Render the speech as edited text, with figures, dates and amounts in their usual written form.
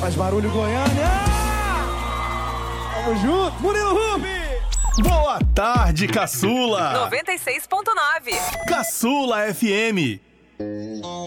Faz barulho, Goiânia! Tamo junto! Murilo Rubi! Boa tarde, Caçula! 96.9 Caçula FM.